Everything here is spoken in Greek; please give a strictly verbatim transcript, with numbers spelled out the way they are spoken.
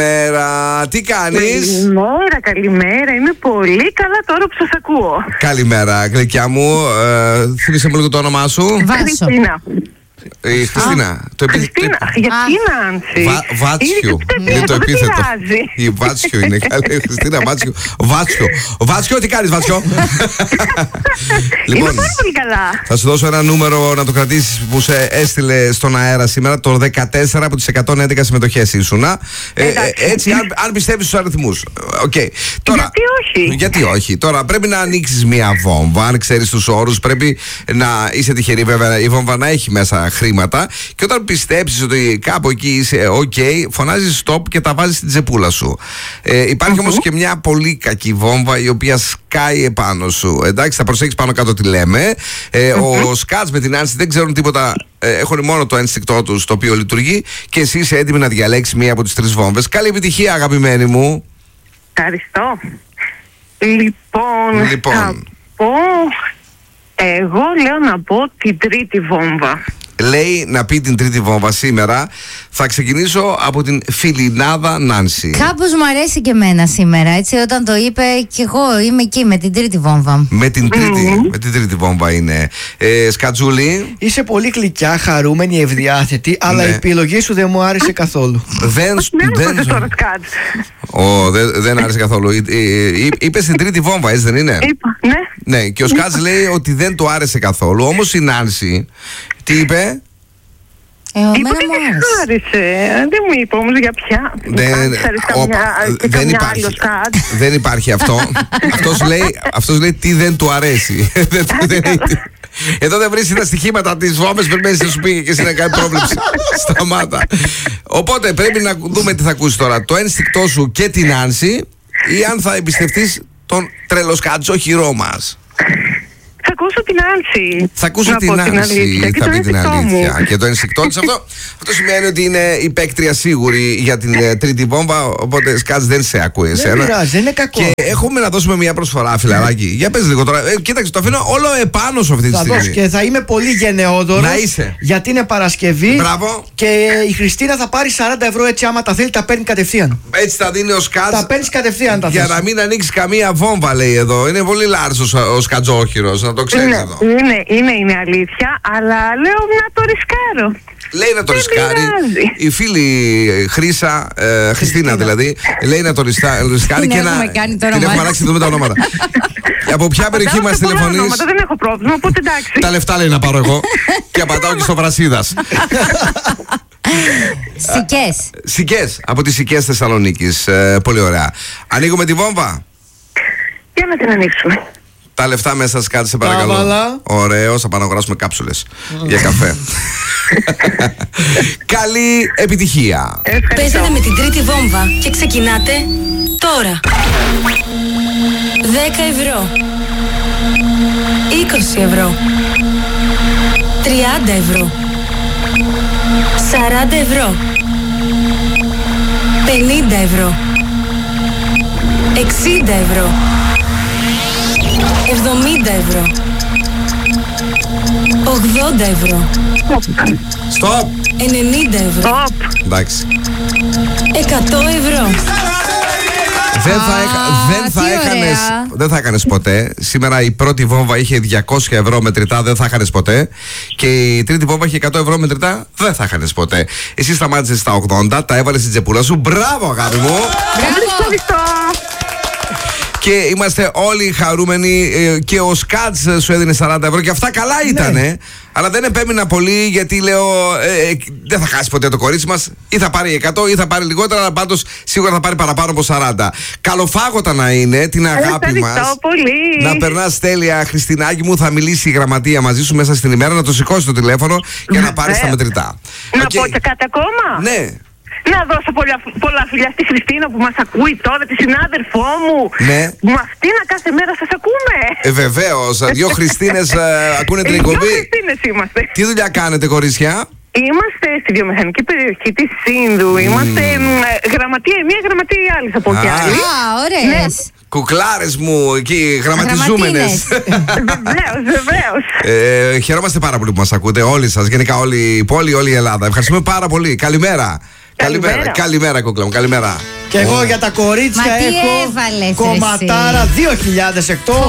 Καλημέρα, τι κάνεις? Καλημέρα, καλημέρα. Είμαι πολύ καλά τώρα που σας ακούω. Καλημέρα, γλυκιά μου. ε, Θύμισε μου λίγο το όνομά σου. Χριστίνα. Η Χριστίνα. Το επί... Χριστίνα, γιατί Νάνση? Βα... Βάτσιο. Είναι το επίθετο. Η Βάτσιο είναι καλή. Χριστίνα Βάτσιο. Βάτσιο. Βάτσιο, τι κάνεις, Βάτσιο? Λοιπόν, είμαι πάρα πολύ καλά. Θα σου δώσω ένα νούμερο να το κρατήσεις που σε έστειλε στον αέρα σήμερα. Το δεκατέσσερα από τις εκατόν έντεκα συμμετοχές ήσουνα. ε, ε, Έτσι, αν, αν πιστεύεις στους αριθμούς. Okay. Τώρα, γιατί όχι? Γιατί όχι. Τώρα πρέπει να ανοίξεις μία βόμβα. Αν ξέρεις τους όρους, πρέπει να είσαι τυχερή, βέβαια, η βόμβα να έχει μέσα χρήματα. Και όταν πιστέψεις ότι κάπου εκεί είσαι ok, φωνάζεις stop και τα βάζεις στην τσεπούλα σου. ε, Υπάρχει uh-huh. όμως και μια πολύ κακή βόμβα η οποία σκάει επάνω σου. Εντάξει, θα προσέξεις πάνω κάτω τι λέμε. ε, uh-huh. Ο Σκάτς με την Άνση δεν ξέρουν τίποτα. ε, Έχουν μόνο το ένστικτό τους το οποίο λειτουργεί. Και εσύ είσαι έτοιμη να διαλέξεις μία από τις τρεις βόμβες. Καλή επιτυχία, αγαπημένη μου. Ευχαριστώ. Λοιπόν, λοιπόν. θα πω, εγώ λέω να πω την τρίτη βόμβα. Λέει να πει την τρίτη βόμβα σήμερα. Θα ξεκινήσω από την Φιλινάδα Νάνση. Κάπως μου αρέσει και εμένα σήμερα, έτσι, όταν το είπε, και εγώ είμαι εκεί με την τρίτη βόμβα. Με την τρίτη, mm. με την τρίτη βόμβα είναι. ε, Σκατζούλη. Είσαι πολύ γλυκιά, χαρούμενη, ευδιάθετη, αλλά ναι. η επιλογή σου δεν μου άρεσε καθόλου. Δεν δεν τώρα, Σκάτς. Oh, δεν, δεν άρεσε καθόλου. Είπες την τρίτη βόμβα, έτσι δεν είναι? Είπα, ναι. Ναι, και ο Σκάτς λέει ότι δεν του άρεσε καθόλου. Όμως η Νάνση τι είπε? Ε, εμένα είπε ότι μου δεν άρεσε. άρεσε. Δεν μου είπε όμως για ποια. Δεν, όπα, δεν υπάρχει. Δεν υπάρχει αυτό. αυτός, λέει, αυτός λέει τι δεν του αρέσει. Εδώ δεν βρίσκει τα στοιχήματα της βόμβας, πρέπει να σου πει και εσύ να κάνει πρόβλεψη. Σταμάτα. Οπότε πρέπει να δούμε τι θα ακούσει τώρα. Το ένστικτό σου και την Άνση, ή αν θα εμπιστευτείς τον τρελοσκατζόχυρό μας. Θα ακούσω την Άνση. Θα ακούσω την Άνση, θα πει την αλήθεια. Και το ενστικτό της αυτό, αυτό σημαίνει ότι είναι η παίκτρια σίγουρη για την uh, τρίτη βόμβα. Οπότε Σκάτς δεν σε ακούει εσένα. Δεν πειράζει, δεν είναι κακό. Και έχουμε να δώσουμε μια προσφορά, φιλαράκι. Για πες λίγο τώρα. Ε, κοίταξε, το αφήνω όλο επάνω σου αυτή τη θα στιγμή. δώσω και θα είμαι πολύ γενναιόδωρος. Να είσαι. Γιατί είναι Παρασκευή. Μπράβο. Και η Χριστίνα θα πάρει σαράντα ευρώ, έτσι, άμα τα θέλει, τα παίρνει κατευθείαν. Έτσι τα δίνει ο Σκάτς. Τα παίρνει κατευθείαν τα για θες. να μην ανοίξει καμία βόμβα, λέει εδώ. Είναι πολύ λάρσος ο Σκατζόχυρος, να το ξέρεις είναι, εδώ. Είναι, είναι, είναι αλήθεια, αλλά λέω να το ρισκάρω. Λέει να το δεν ρισκάρει. πειράζει. Η φίλη Χρύσα, ε, Χριστίνα δηλαδή, λέει να το ρισκα, ρισκάρει και να. Κάνει την έχουμε αλλάξει, δούμε τα ονόματα. Από ποια περιοχή μας τηλεφωνείς? Δεν έχω πρόβλημα, οπότε εντάξει. Τα λεφτά λέει να πάρω εγώ. Και απαντάω και στο Βρασίδας. Σικές. Σικές, από τις Σικές Θεσσαλονίκης. ε, Πολύ ωραία. Ανοίγουμε τη βόμβα. Για να την ανοίξουμε. Τα λεφτά μέσα, Σκάτς, σε παρακαλώ. Κάβαλα. Ωραίος, θα πάμε να αγοράσουμε κάψουλες για καφέ. Καλή επιτυχία. Παίζετε με την τρίτη βόμβα και ξεκινάτε τώρα. δέκα ευρώ, είκοσι ευρώ, τριάντα ευρώ, σαράντα ευρώ, πενήντα ευρώ, εξήντα ευρώ, εβδομήντα ευρώ, ογδόντα ευρώ, Στοπ. ενενήντα ευρώ, Εντάξει. εκατό ευρώ. Δεν θα, έκα, δεν, θα έκανες, δεν θα έκανες ποτέ. Σήμερα η πρώτη βόμβα είχε διακόσια ευρώ μετρητά, δεν θα έκανες ποτέ. Και η τρίτη βόμβα είχε εκατό ευρώ μετρητά, δεν θα έκανες ποτέ. Εσύ σταμάτησες στα ογδόντα, τα έβαλες στην τσεπούλα σου. Μπράβο, αγάπη μου! Ευχαριστώ. Και είμαστε όλοι χαρούμενοι. Και ο Σκάτς σου έδινε σαράντα ευρώ και αυτά καλά ήτανε. Ναι. Αλλά δεν επέμεινα πολύ, γιατί λέω ε, ε, δεν θα χάσει ποτέ το κορίτσι μας. Ή θα πάρει εκατό ή θα πάρει λιγότερα, αλλά πάντως σίγουρα θα πάρει παραπάνω από σαράντα. Καλοφάγωτα να είναι, την αγάπη μας. Ευχαριστώ πολύ. Να περνάς τέλεια, Χριστινάκη μου. Θα μιλήσει η γραμματεία μαζί σου μέσα στην ημέρα. Να το σηκώσει το τηλέφωνο για να πάρεις τα μετρητά. Να Okay. πω και κάτι ακόμα. Ναι. Να δώσω πολλά, πολλά φιλιά στη Χριστίνα που μας ακούει τώρα, τη συνάδελφό μου. Ναι. Με αυτήν κάθε μέρα σας ακούμε. Ε, βεβαίως. Δύο Χριστίνες ε, ακούνε την ε, εκπομπή. Δύο Χριστίνες είμαστε. Τι δουλειά κάνετε, κορίτσια? Είμαστε στη βιομηχανική περιοχή της Σύνδου. Mm. Είμαστε μ, γραμματεία η μία, γραμματεία η άλλη, θα πω κι άλλη. Α, ωραίες. Κουκλάρες μου, εκεί, γραμματιζούμενες. Βεβαίως, βεβαίως. ε, Χαιρόμαστε πάρα πολύ που μας ακούτε, όλοι σας, γενικά όλη η πόλη, όλη η Ελλάδα. Ευχαριστούμε πάρα πολύ. Καλημέρα. Καλημέρα, καλημέρα, κούκλα μου, καλημέρα. Και εγώ για τα κορίτσια Μα τι έχω έβαλες, κομματάρα εσύ? δύο χιλιάδες εκτός.